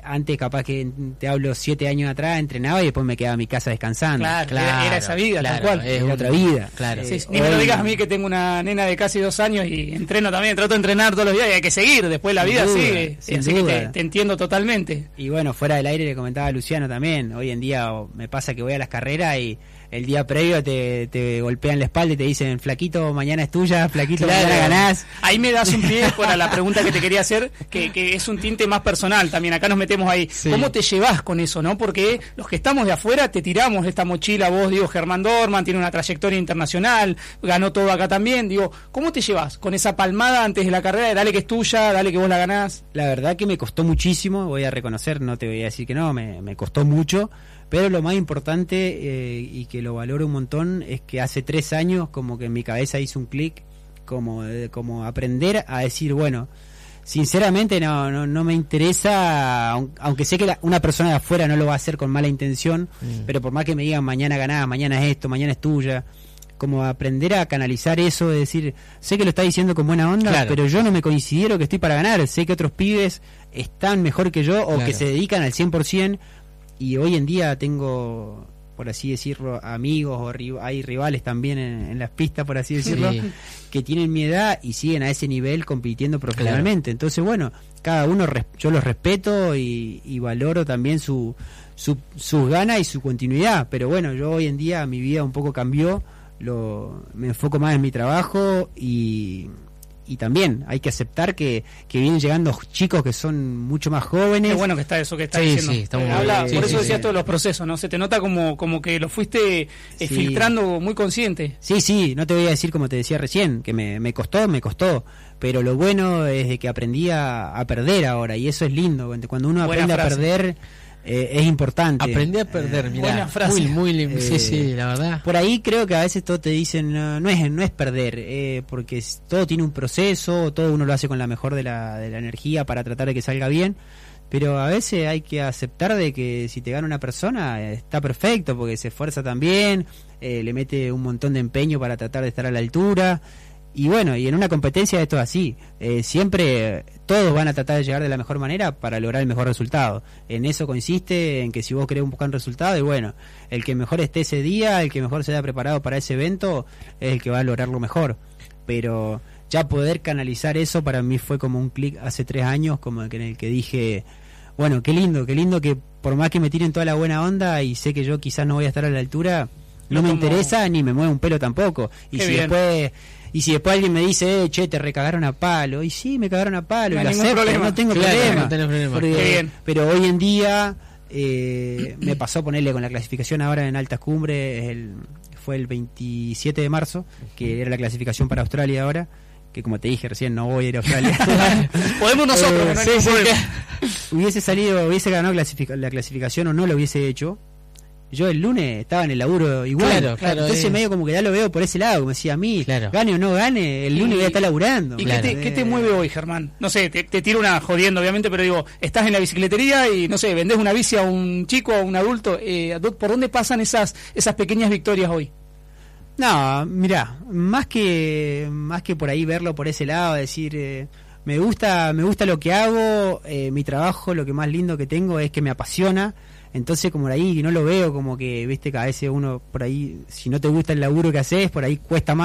antes capaz que te hablo 7 años atrás, entrenaba y después me quedaba en mi casa descansando. Claro, era esa vida, tal cual. Es otra vida. Claro. Sí, ni me lo digas a mí que tengo una nena de casi 2 años y entreno también, trato de entrenar todos los días y hay que seguir, después la vida sigue. Así que te entiendo totalmente. Y bueno, fuera del aire le comentaba a Luciano también, hoy en día me pasa que voy a las carreras y el día previo te golpean la espalda y te dicen, flaquito, mañana es tuya, flaquito, mañana ganás. Ahí me das un pie para la pregunta que te quería hacer, que es un tinte más personal también, acá nos metemos ahí. Sí. ¿Cómo te llevas con eso, no? Porque los que estamos de afuera te tiramos esta mochila, vos, digo, Germán Dorman, tiene una trayectoria internacional, ganó todo acá también, digo, ¿cómo te llevas con esa palmada antes de la carrera de dale que es tuya, dale que vos la ganás? La verdad que me costó muchísimo, voy a reconocer, no te voy a decir que no, me costó mucho. Pero lo más importante, y que lo valoro un montón, es que hace 3 años como que en mi cabeza hizo un clic, como aprender a decir, bueno, sinceramente no me interesa, aunque sé que una persona de afuera no lo va a hacer con mala intención, pero por más que me digan mañana ganás, mañana es esto, mañana es tuya, como aprender a canalizar eso, de decir, sé que lo está diciendo con buena onda, claro, pero yo no me considero que estoy para ganar, sé que otros pibes están mejor que yo o que se dedican al 100%. Y hoy en día tengo, por así decirlo, amigos o hay rivales también en las pistas, por así decirlo, que tienen mi edad y siguen a ese nivel compitiendo profesionalmente. Claro. Entonces, bueno, cada uno, yo los respeto y valoro también sus ganas y su continuidad. Pero bueno, yo hoy en día mi vida un poco cambió, me enfoco más en mi trabajo y también hay que aceptar que vienen llegando chicos que son mucho más jóvenes. Qué bueno que está eso que estás diciendo. Sí, por eso decía todos los procesos, ¿no? Se te nota como que lo fuiste filtrando muy consciente. Sí, no te voy a decir como te decía recién, que me costó, pero lo bueno es de que aprendí a perder ahora, y eso es lindo, cuando uno aprende a perder. Es importante. Aprendí a perder, mirá. Buena frase. Muy sí, la verdad. Por ahí creo que a veces todos te dicen, no es perder, porque todo tiene un proceso, todo uno lo hace con la mejor de la energía para tratar de que salga bien, pero a veces hay que aceptar de que si te gana una persona, está perfecto, porque se esfuerza también, le mete un montón de empeño para tratar de estar a la altura. Y bueno, y en una competencia esto es así, siempre todos van a tratar de llegar de la mejor manera para lograr el mejor resultado. En eso consiste, en que si vos querés buscar un resultado, y bueno, el que mejor esté ese día, el que mejor se haya preparado para ese evento, es el que va a lograrlo mejor. Pero ya poder canalizar eso para mí fue como un clic hace 3 años, como en el que dije, bueno, qué lindo que por más que me tiren toda la buena onda y sé que yo quizás no voy a estar a la altura, no me interesa ni me mueve un pelo tampoco. Y si después alguien me dice, che, te recagaron a palo, y sí, me cagaron a palo, no, no tengo problema. Pero hoy en día me pasó a ponerle con la clasificación ahora en altas cumbres, fue el 27 de marzo, que era la clasificación para Australia ahora, que como te dije recién, no voy a ir a Australia. Podemos nosotros, hubiese ganado la clasificación o no lo hubiese hecho. Yo el lunes estaba en el laburo igual, claro, entonces medio como que ya lo veo por ese lado, como decía a mí, gane o no gane, el lunes voy a estar laburando. ¿Y qué te mueve hoy, Germán? No sé, te tiro una jodiendo obviamente, pero digo, estás en la bicicletería y no sé, vendés una bici a un chico, a un adulto, ¿por dónde pasan esas pequeñas victorias hoy? No, mirá, más que por ahí verlo por ese lado, decir, me gusta lo que hago, mi trabajo, lo que más lindo que tengo es que me apasiona. Entonces como por ahí no lo veo como que, viste, que a veces uno por ahí, si no te gusta el laburo que haces, por ahí cuesta más.